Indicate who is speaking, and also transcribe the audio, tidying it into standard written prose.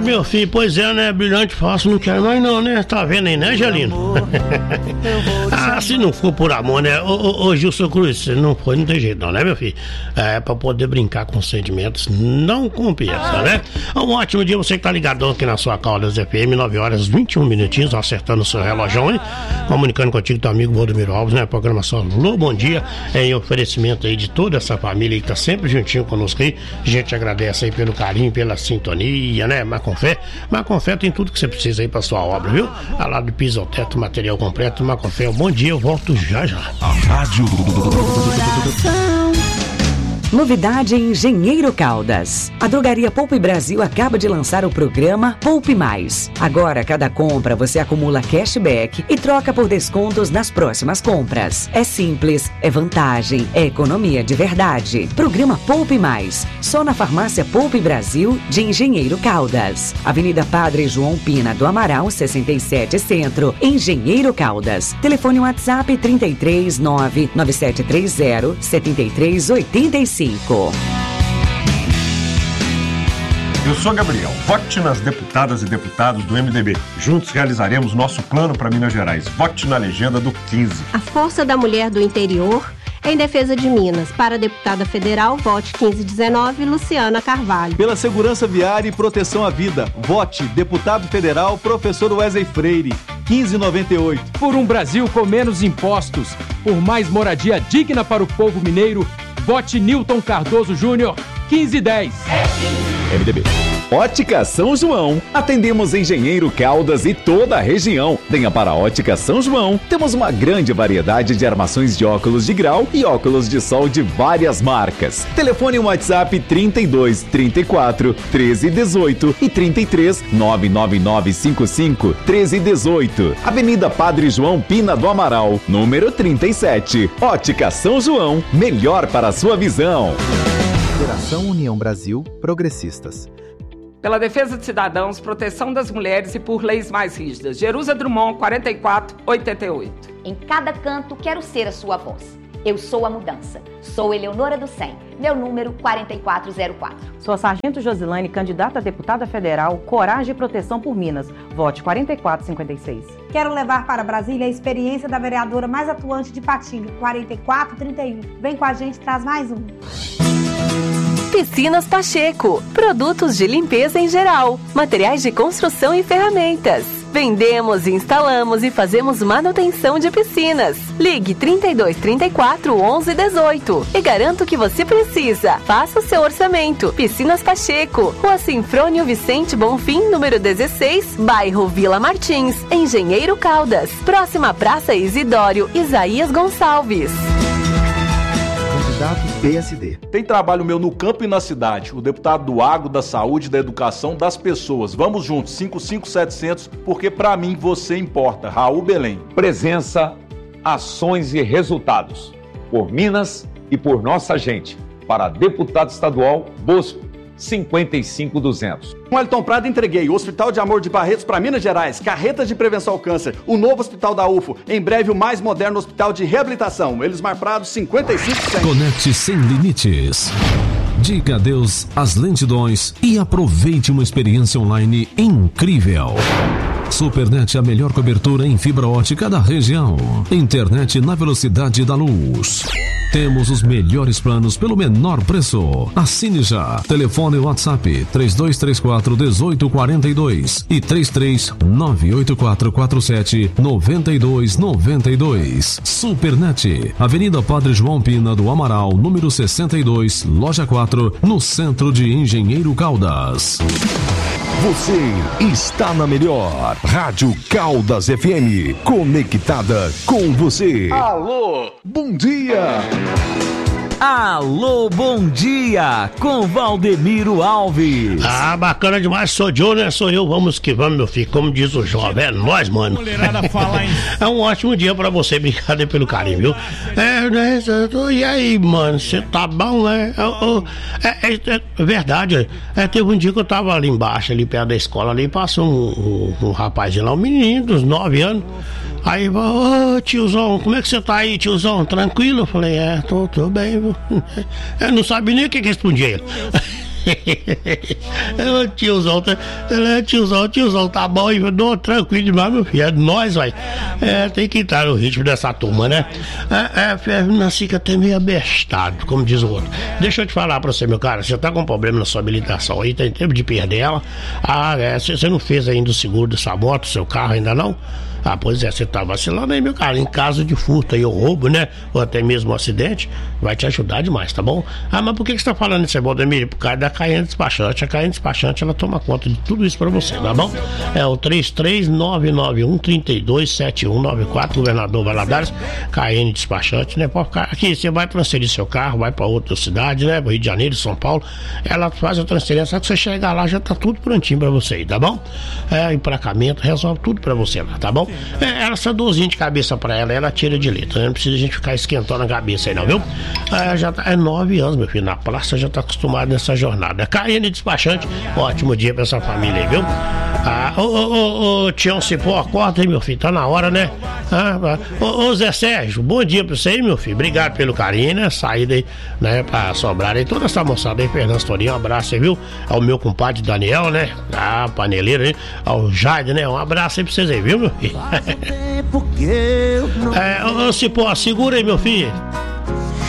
Speaker 1: meu filho, pois é, né? Brilhante fácil não quero mais não, né? Tá vendo aí, né, Gelino? Se não for por amor, né? Ô Gilson Cruz, se não for, não tem jeito não, né, meu filho? Pra poder brincar com sentimentos, não compensa, né? Um ótimo dia, você que tá ligadão aqui na sua Caldas FM, 9 horas 21 minutinhos, acertando o seu relógio, hein? Comunicando contigo, teu amigo Valdomiro Alves, né? Programação Alô, bom dia, em oferecimento aí de toda essa família que tá sempre juntinho conosco aí. A gente agradece aí pelo carinho, pela sintonia, né? Macofé tem tudo que você precisa aí pra sua obra, viu? A lá do piso ao teto, material completo, Macofé, bom dia, eu volto já.
Speaker 2: A Rádio
Speaker 3: Novidade em Engenheiro Caldas. A Drogaria Poupe Brasil acaba de lançar o programa Poupe Mais. Agora, cada compra você acumula cashback e troca por descontos nas próximas compras. É simples, é vantagem, é economia de verdade. Programa Poupe Mais. Só na Farmácia Poupe Brasil de Engenheiro Caldas. Avenida Padre João Pina do Amaral, 67 Centro, Engenheiro Caldas. Telefone WhatsApp 33 99730 7385.
Speaker 4: Eu sou Gabriel. Vote nas deputadas e deputados do MDB. Juntos realizaremos nosso plano para Minas Gerais. Vote na legenda do 15.
Speaker 5: A força da mulher do interior em defesa de Minas. Para a deputada federal, vote 1519, Luciana Carvalho.
Speaker 6: Pela segurança viária e proteção à vida, vote deputado federal, professor Wesley Freire, 1598.
Speaker 7: Por um Brasil com menos impostos, por mais moradia digna para o povo mineiro, vote Nilton Cardoso Júnior, 1510.
Speaker 8: MDB. Ótica São João. Atendemos Engenheiro Caldas e toda a região. Venha para a Ótica São João. Temos uma grande variedade de armações de óculos de grau e óculos de sol de várias marcas. Telefone WhatsApp 32 34 13 18 e 33 99955 13 18. Avenida Padre João Pina do Amaral, número 37. Ótica São João. Melhor para a sua visão.
Speaker 9: Federação União Brasil Progressistas.
Speaker 10: Pela defesa de cidadãos, proteção das mulheres e por leis mais rígidas. Jerusa Drummond, 4488.
Speaker 11: Em cada canto, quero ser a sua voz. Eu sou a mudança. Sou Eleonora do Cem. Meu número 4404.
Speaker 12: Sou a Sargento Josilane, candidata a deputada federal, Coragem e Proteção por Minas. Vote 4456.
Speaker 13: Quero levar para Brasília a experiência da vereadora mais atuante de Patinga, 4431. Vem com a gente, traz mais um.
Speaker 14: Piscinas Pacheco, produtos de limpeza em geral, materiais de construção e ferramentas. Vendemos, instalamos e fazemos manutenção de piscinas. Ligue 32 34 11 18 e garanto que você precisa. Faça o seu orçamento. Piscinas Pacheco, Rua Sinfrônio Vicente Bonfim, número 16, bairro Vila Martins, Engenheiro Caldas. Próxima Praça Isidório Isaías Gonçalves.
Speaker 9: PSD.
Speaker 6: Tem trabalho meu no campo e na cidade. O deputado do agro, da saúde, da educação, das pessoas. Vamos juntos, 55700, porque pra mim você importa. Raul Belém.
Speaker 15: Presença, ações e resultados. Por Minas e por nossa gente. Para deputado estadual, Bosco, 55200.
Speaker 6: Com Elton Prado entreguei o Hospital de Amor de Barretos para Minas Gerais, carretas de prevenção ao câncer, o novo hospital da UFO, em breve o mais moderno hospital de reabilitação. Elismar Prado, 5500.
Speaker 2: Conecte sem limites. Diga adeus às lentidões e aproveite uma experiência online incrível. Supernet, a melhor cobertura em fibra ótica da região. Internet na velocidade da luz. Temos os melhores planos pelo menor preço. Assine já. Telefone WhatsApp 3234 1842 e 3398447 9292. Supernet, Avenida Padre João Pina do Amaral, número 62, loja 4, no centro de Engenheiro Caldas. Você está na melhor Rádio Caldas FM, conectada com você.
Speaker 8: Alô, bom dia.
Speaker 16: Alô, bom dia, com Valdemiro Alves.
Speaker 1: Bacana demais, sou Joe, né? Sou eu, vamos que vamos, meu filho, como diz o jovem, é nóis, mano. É um ótimo dia pra você, obrigado pelo carinho, viu? E aí, mano, você tá bom, né? É verdade, teve um dia que eu tava ali embaixo, ali perto da escola, ali passou um rapazinho lá, um menino dos 9 anos. Aí, tiozão, como é que você tá aí, tiozão? Tranquilo? Eu falei, tô bem, viu? Eu não sabia nem o que respondia ele. tiozão tá bom, tranquilo demais, meu filho, é nóis, vai. Tem que entrar no ritmo dessa turma, né? Nasci que até meio abestado, como diz o outro. Deixa eu te falar pra você, meu cara, você tá com problema na sua habilitação aí, tem tempo de perder ela. Você não fez ainda o seguro dessa moto, seu carro ainda não? Pois é, você tá vacilando aí, meu cara. Em caso de furto aí ou roubo, né? Ou até mesmo um acidente, vai te ajudar demais, tá bom? Mas por que você tá falando isso aí, Valdemir? Por causa da Caiane Despachante. A Caiane Despachante, ela toma conta de tudo isso pra você, tá bom? É o 33991-327194, Governador Valadares, Caiane Despachante, né? Pode ficar aqui, você vai transferir seu carro, vai pra outra cidade, né? Rio de Janeiro, São Paulo. Ela faz a transferência, só que você chegar lá, já tá tudo prontinho pra você aí, tá bom? Emplacamento, resolve tudo pra você lá, tá bom? Essa dorzinha de cabeça pra ela tira de letra, né? Não precisa a gente ficar esquentando a cabeça aí não, viu? Já tá 9 anos, meu filho, na praça, já tá acostumado nessa jornada. Caiane Despachante, ótimo dia pra essa família aí, viu? Tião Cipó, acorda aí, meu filho, tá na hora, né? Zé Sérgio, bom dia pra você aí, meu filho, obrigado pelo carinho, né? Saída aí, né, pra sobrar aí, toda essa moçada aí, Fernando Storinho, um abraço aí, viu? Ao meu compadre Daniel, né? Paneleiro aí, ao Jaide, né? Um abraço aí pra vocês aí, viu, meu filho? Cipó, segura aí, meu filho.